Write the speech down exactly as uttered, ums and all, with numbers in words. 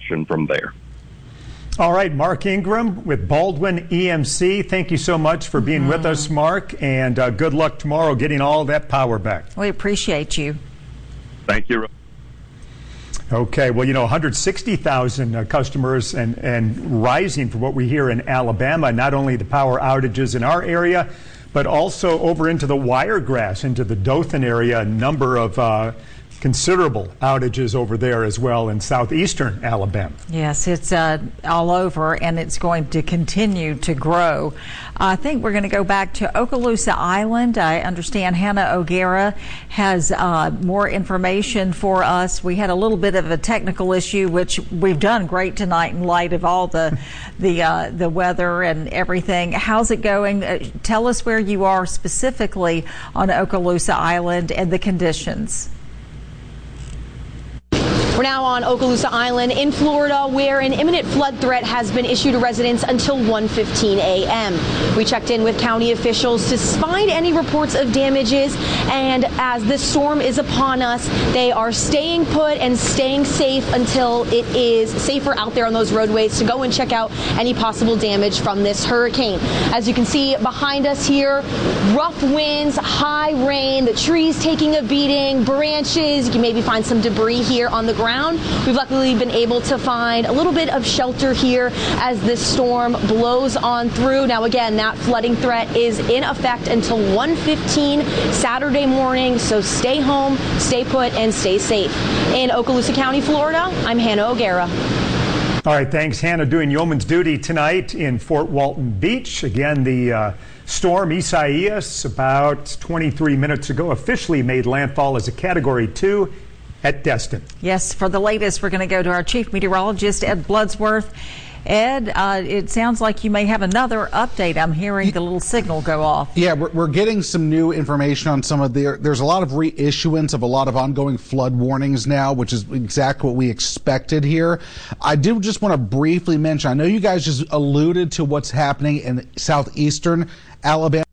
action from there. All right, Mark Ingram with Baldwin E M C. Thank you so much for being mm-hmm. with us, Mark, and uh, good luck tomorrow getting all that power back. We appreciate you. Thank you. Okay, well, you know, one hundred sixty thousand uh, customers and, and rising from what we hear in Alabama, not only the power outages in our area, but also over into the Wiregrass, into the Dothan area, a number of uh, considerable outages over there as well in southeastern Alabama. Yes, it's uh, all over, and it's going to continue to grow. I think we're going to go back to Okaloosa Island. I understand Hannah O'Gara has uh, more information for us. We had a little bit of a technical issue, which we've done great tonight in light of all the the uh, the weather and everything. How's it going? Uh, tell us where you are specifically on Okaloosa Island and the conditions. We're now on Okaloosa Island in Florida, where an imminent flood threat has been issued to residents until one fifteen a m We checked in with county officials to find any reports of damages, and as this storm is upon us, they are staying put and staying safe until it is safer out there on those roadways to go and check out any possible damage from this hurricane. As you can see behind us here, rough winds, high rain, the trees taking a beating, branches. You can maybe find some debris here on the ground. We've luckily been able to find a little bit of shelter here as this storm blows on through. Now again, that flooding threat is in effect until one fifteen Saturday morning, so stay home, stay put, and stay safe. In Okaloosa County, Florida, I'm Hannah O'Gara. All right, thanks, Hannah, doing yeoman's duty tonight in Fort Walton Beach. Again, the uh, storm Isaias, about twenty-three minutes ago, officially made landfall as a Category two at Destin. Yes, for the latest, we're going to go to our chief meteorologist, Ed Bloodsworth. Ed, uh, it sounds like you may have another update. I'm hearing the little signal go off. Yeah, we're, we're getting some new information on some of the, there's a lot of reissuance of a lot of ongoing flood warnings now, which is exactly what we expected here. I do just want to briefly mention, I know you guys just alluded to what's happening in southeastern Alabama.